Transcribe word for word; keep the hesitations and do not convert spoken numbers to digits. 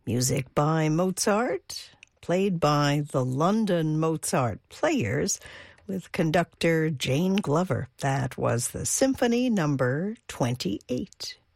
Music by Mozart, played by the London Mozart Players with conductor Jane Glover. That was the Symphony Number twenty-eight.